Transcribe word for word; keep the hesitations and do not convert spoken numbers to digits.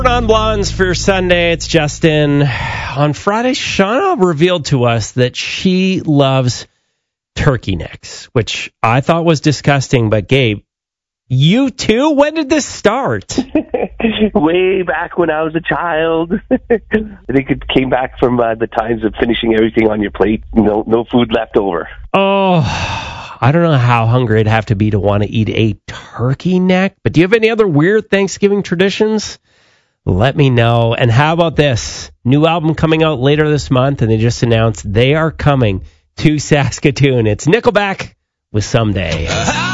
On Blondes for Sunday, it's Justin. On Friday, Shauna revealed to us that she loves turkey necks, which I thought was disgusting. But Gabe, you too? When did this start? Way back when I was a child. I think it came back from uh, the times of finishing everything on your plate. No, no food left over. Oh, I don't know how hungry I'd have to be to want to eat a turkey neck. But do you have any other weird Thanksgiving traditions? Let me know. And how about this? New album coming out later this month, and they just announced they are coming to Saskatoon. It's Nickelback with Someday.